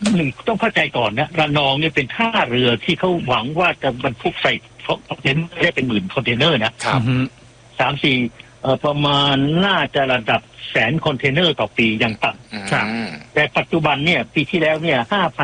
หนึ่งต้องเข้าใจก่อนนะระนองเนี่ยเป็นท่าเรือที่เขาหวังว่าจะบรรทุกใส่คอนเทนเนอร์ได้เป็น10,000 คอนเทนเนอร์นะครับ3-4ประมาณน่าจะระดับ100,000 คอนเทนเนอร์ต่อปีอย่างต่ำครับแต่ปัจจุบันเนี่ยปีที่แล้วเนี่ย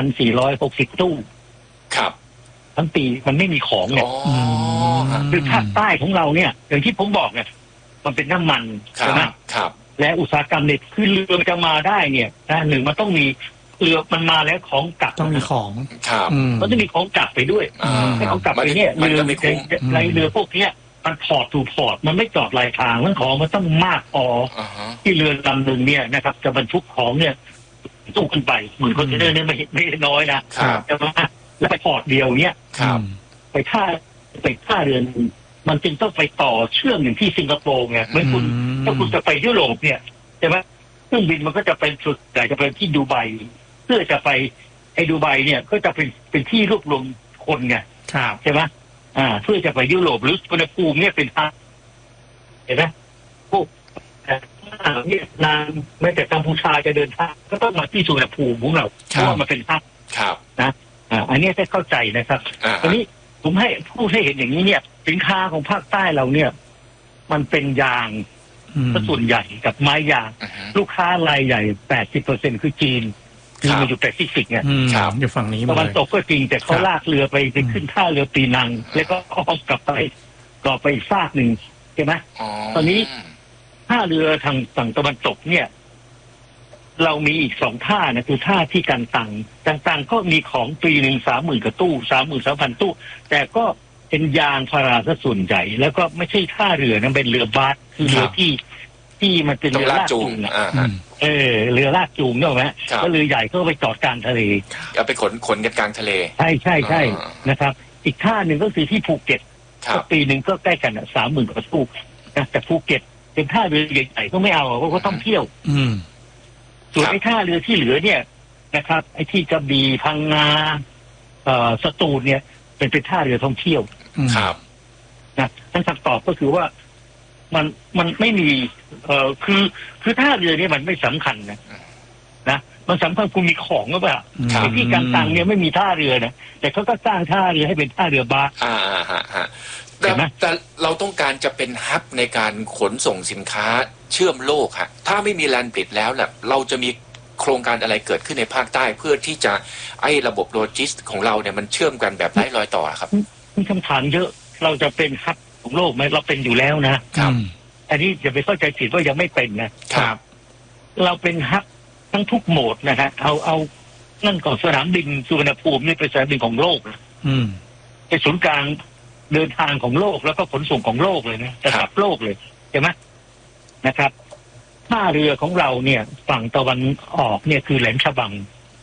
5,460 ตู้ครับทั้งปีมันไม่มีของเนี่ยคือภาคใต้ของเราเนี่ยอย่างที่ผมบอกเนี่ยมันเป็นน้ำมันใช่ไหมครับและอุตสาหกรรมเนี่ยคือเรือจะมาได้เนี่ยหนึ่งมันต้องมีเรือมันมาแล้วของกลับต้องมีของครับมันต้องมีของกลับไปด้วยให้ของกลับไปเนี่ยเรือพวกเนี้ยมันพอร์ตถูกพอร์ตมันไม่จอดรายทางมันของมันต้องมากพอที่เรือลำหนึ่งเนี่ยนะครับจะบรรทุกของเนี่ยตู้ขึ้นไป10,000 คอนเทนเนอร์เนี่ยไม่น้อยนะแต่ว่าแล้วไปพอร์ตเดียวเนี่ยไปท่าเรือมันจึงต้องไปต่อเชื่อมอย่างที่สิงคโปร์ไงเหมือนคุณถ้าคุณจะไปยุโรปเนี่ยใช่ไหมเครื่องบินมันก็จะเป็นสุดแต่จะไปที่ดูไบเพื่อจะไปไอ้ดูไบเนี่ยก็จะเป็นที่รวบรวมคนไงใช่ไหมเพื่อจะไปยุโรปหรืออุณหภูมิเนี่ยเป็นทางเห็นไหมพวกเนี่ยนานแม้แต่กัมพูชาจะเดินทางก็ต้องมาที่สุวรรณภูมิของเราเพราะว่ามันเป็นทางนะอันนี้ให้เข้าใจนะครับตอนนี้ผมให้พูดให้เห็นอย่างนี้เนี่ยสินค้าของภาคใต้เราเนี่ยมันเป็นยางส่วนใหญ่กับไม้ยางลูกค้ารายใหญ่ 80% คือจีนมันอยู่แปซิฟิกเนี่ยอยู่ฝั่งนี้ตะวันตกก็จริงแต่เขาลากเรือไปขึ้นท่าเรือปีนังแล้วก็อ้อมกลับไปอีกฟากหนึ่งใช่ไหมตอนนี้ท่าเรือทางฝั่งตะวันตกเนี่ยเรามีอีก2 ท่านะคือท่าที่กันตังก็มีของปีหนึ่ง 30,000 กว่าตู้ 33,000 ตู้แต่ก็เป็นยางพาราซะส่วนใหญ่แล้วก็ไม่ใช่ท่าเรือนะเป็นเรือบาสคือเรือที่มันเป็นเรือลากจูงเรือลากจูงเนอะไหมก็เรือใหญ่ก็ไปจอดกลางทะเลเอาไปขนกันกลางทะเลใช่นะครับอีกท่าหนึ่งก็คือที่ภูเก็ตก็ปีหนึ่งก็ใกล้กัน30,000 กว่าตู้นะแต่ภูเก็ตเป็นท่าเรือใหญ่ๆก็ไม่เอาเพราะเขาต้องเที่ยวส่วนไอ้ท่าเรือที่เหลือเนี่ยนะครับไอ้ที่กระบี่พังงาสตูลเนี่ยเป็นท่าเรือท่องเที่ยวครับนะท่านคำตอบก็คือว่ามันไม่มีคือท่าเรือเนี่ยมันไม่สำคัญนะมันสำคัญคุณมีของหรือเปล่าไอ้ที่กันตังเนี่ยไม่มีท่าเรือนะแต่เขาก็สร้างท่าเรือให้เป็นท่าเรือบาสแต่เราต้องการจะเป็นฮับในการขนส่งสินค้าเชื่อมโลกฮะถ้าไม่มีแลนด์บริดจ์แล้วแหละเราจะมีโครงการอะไรเกิดขึ้นในภาคใต้เพื่อที่จะไอ้ระบบโลจิสติกของเราเนี่ยมันเชื่อมกันแบบไร้รอยต่อครับมีคำถามเยอะเราจะเป็นฮับของโลกไหมเราเป็นอยู่แล้วนะครับอันนี้อย่าไปเข้าใจผิดว่ายังไม่เป็นนะครับเราเป็นฮับทั้งทุกโหมดนะฮะเอานั่นก่อนสนามบินสุวรรณภูมินี่เป็นสนามบินของโลกเป็นศูนย์กลางเดินทางของโลกแล้วก็ขนส่งของโลกเลยนะระดับโลกเลยใช่ไหมนะครับท่าเรือของเราเนี่ยฝั่งตะวันออกเนี่ยคือแหลมฉบัง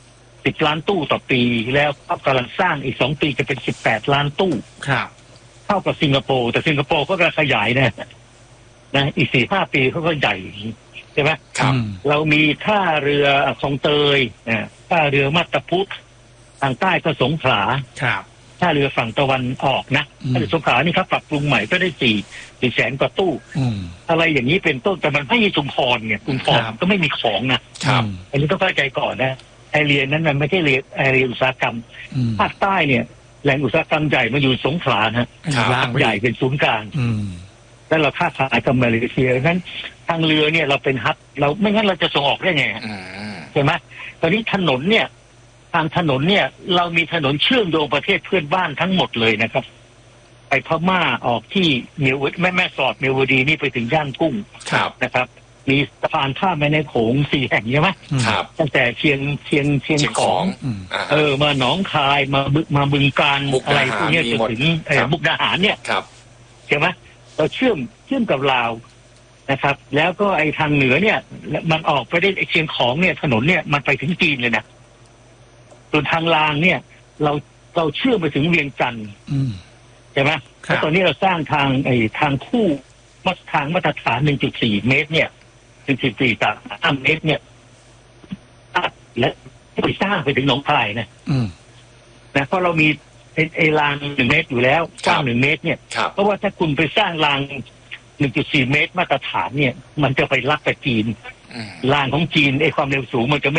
10 ล้านตู้ต่อปีแล้วกำลังสร้างอีก2 ปีจะเป็น18 ล้านตู้เท่ากับสิงคโปร์แต่สิงคโปร์ก็กำลังขยายนะอีก 4-5 ปีเขาก็ใหญ่ใช่ไหมเรามีท่าเรือคลองเตยท่าเรือมาตาพุธทางใต้ก็สงขลาท่าเรือฝั่งตะวันออกนะท่าเรือสงขลานี่ครับปรับปรุงใหม่ก็ได้4 แสนกว่าตู้อะไรอย่างนี้เป็นต้นแต่มันไม่มีชุมพรเนี่ยชุมพรก็ไม่มีของนะอันนี้ต้องเข้าใจก่อนนะไอเรียนนั้นมันไม่ใช่เรียนไอเรียนอุตสาหกรรมภาคใต้เนี่ยแหล่งอุตสาหกรรมใหญ่มาอยู่สงขลานะใหญ่เป็นศูนย์กลางแล้วเราค้าขายกับมาเลเซียนั้นทางเรือเนี่ยเราเป็นฮับเราไม่งั้นเราจะส่งออกได้ไงใช่ไหมตอนนี้ถนนเนี่ยทางถนนเนี่ยเรามีถนนเชื่อมโยงประเทศเพื่อนบ้านทั้งหมดเลยนะครับไปพม่าออกที่แม่สอดเมียวดีนี่ไปถึงย่างกุ้งนะครับมีสะพานข้ามแม่น้ำโขง4 แห่งใช่ไหมตั้งแต่เชียงของมาหนองคายมาบึงกาฬอะไรพวกนี้จนถึงมุกดาหารเนี่ยใช่ไหมเราเชื่อมกับลาวนะครับแล้วก็ไอ้ทางเหนือเนี่ยมันออกไปได้เชียงของเนี่ยถนนเนี่ยมันไปถึงจีนเลยนะส่วนทางรางเนี่ยเราเชื่อมไปถึงเวียงจันทร์ใช่ไหมแล้วตอนนี้เราสร้างทางคู่ทางมาตรฐาน 1.4 เมตรเนี่ย 1.4 เมตรเนี่ยและไปสร้างไปถึงหนองคายนะเพราะเรามีราง1 เมตรอยู่แล้วกว้าง1 เมตรเนี่ยเพราะว่าถ้าคุณไปสร้างราง 1.4 เมตรมาตรฐานเนี่ยมันจะไปลักกับจีนรางของจีนความเร็วสูงมันจะไม่